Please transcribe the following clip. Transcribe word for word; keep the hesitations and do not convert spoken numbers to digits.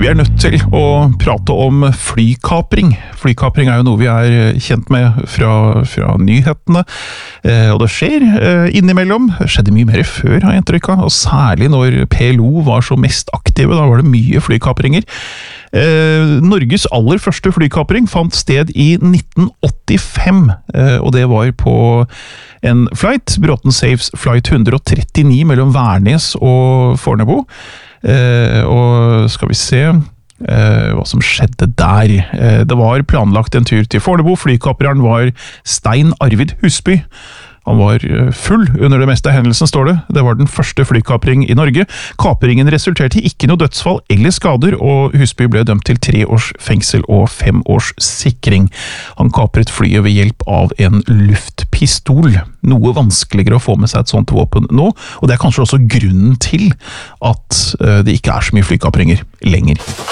Vi er nødt til å prate om flykapring. Flykapring er jo noe vi er kjent med fra, fra nyhetene, eh, og det skjer eh, innimellom. Det skjedde mye mer før, har jeg inntrykk av, og særlig når P L O var så mest aktive, da var det mye flykapringer. Eh, Norges aller første flykapring fant sted i nitten åttifem, eh, og det var på en flight, Bråten Safes flight one thirty-nine mellom Værnes og Fornebu. Eh, og skal vi se eh, hva som skjedde der. Eh, det var planlagt en tur til Fornebu. Flykapreren var Stein Arvid Husby. Han var full under det meste av hendelsen, står det. Det var den første flykapring i Norge. Kapringen resulterte i ikke noe dødsfall eller skader, og Husby ble dømt til tre års fengsel og fem års sikring. Han kapret flyet ved hjelp av en luftpistol. Noe vanskeligere å få med seg et sånt våpen nå, og det er kanskje også grunnen til at det ikke er så mye flykapringer lenger.